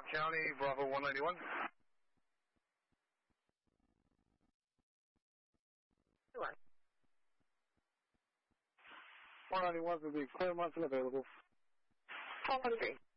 Cobb County, Bravo 191. 191 will be clear, months and available. 12:43.